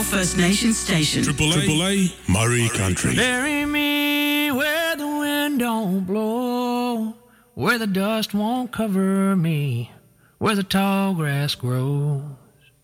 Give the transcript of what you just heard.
First Nations station. Triple A, Murray Country. Bury me where the wind don't blow, where the dust won't cover me, where the tall grass grows.